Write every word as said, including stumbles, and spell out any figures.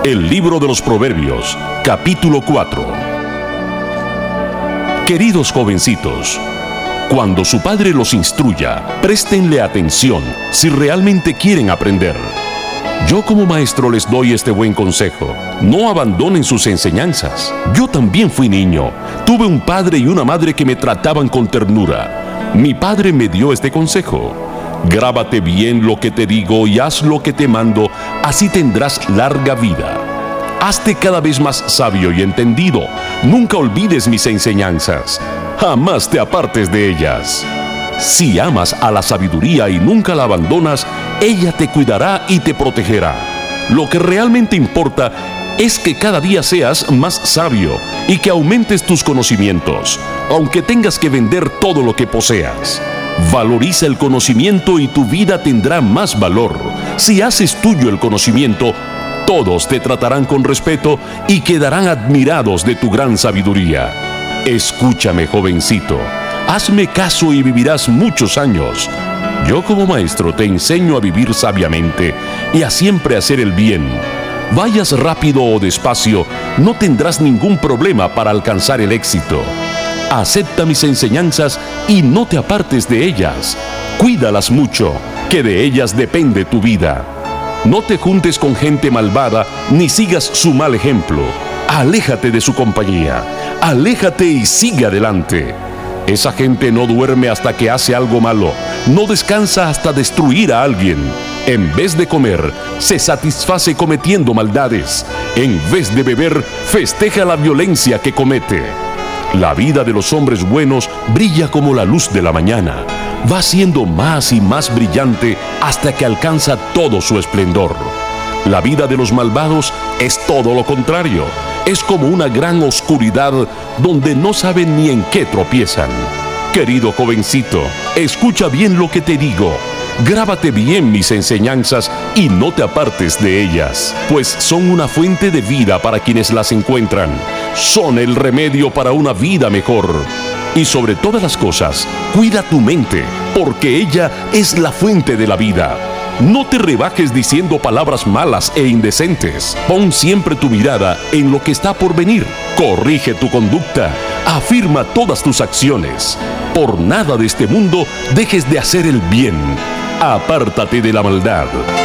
El libro de los Proverbios, capítulo cuatro. Queridos jovencitos, cuando su padre los instruya, préstenle atención si realmente quieren aprender. Yo como maestro les doy este buen consejo: no abandonen sus enseñanzas. Yo también fui niño. Tuve un padre y una madre que me trataban con ternura. Mi padre me dio este consejo: grábate bien lo que te digo y haz lo que te mando, así tendrás larga vida. Hazte cada vez más sabio y entendido. Nunca olvides mis enseñanzas. Jamás te apartes de ellas. Si amas a la sabiduría y nunca la abandonas, ella te cuidará y te protegerá. Lo que realmente importa es que cada día seas más sabio y que aumentes tus conocimientos, aunque tengas que vender todo lo que poseas. Valoriza el conocimiento y tu vida tendrá más valor. Si haces tuyo el conocimiento, todos te tratarán con respeto y quedarán admirados de tu gran sabiduría. Escúchame, jovencito. Hazme caso y vivirás muchos años. Yo como maestro te enseño a vivir sabiamente y a siempre hacer el bien. Vayas rápido o despacio, no tendrás ningún problema para alcanzar el éxito. Acepta mis enseñanzas y no te apartes de ellas. Cuídalas mucho, que de ellas depende tu vida. No te juntes con gente malvada ni sigas su mal ejemplo. Aléjate de su compañía. Aléjate y sigue adelante. Esa gente no duerme hasta que hace algo malo. No descansa hasta destruir a alguien. En vez de comer, se satisface cometiendo maldades. En vez de beber, festeja la violencia que comete. La vida de los hombres buenos brilla como la luz de la mañana. Va siendo más y más brillante hasta que alcanza todo su esplendor. La vida de los malvados es todo lo contrario. Es como una gran oscuridad donde no saben ni en qué tropiezan. Querido jovencito, escucha bien lo que te digo. Grábate bien mis enseñanzas y no te apartes de ellas, pues son una fuente de vida para quienes las encuentran. Son el remedio para una vida mejor. Y sobre todas las cosas, cuida tu mente, porque ella es la fuente de la vida. No te rebajes diciendo palabras malas e indecentes. Pon siempre tu mirada en lo que está por venir. Corrige tu conducta. Afirma todas tus acciones. Por nada de este mundo dejes de hacer el bien. Apártate de la maldad.